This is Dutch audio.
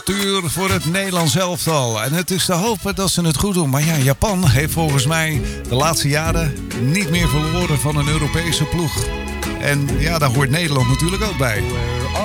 Uur voor het Nederlands elftal. En het is te hopen dat ze het goed doen. Maar ja, Japan heeft volgens mij de laatste jaren niet meer verloren van een Europese ploeg. En ja, daar hoort Nederland natuurlijk ook bij.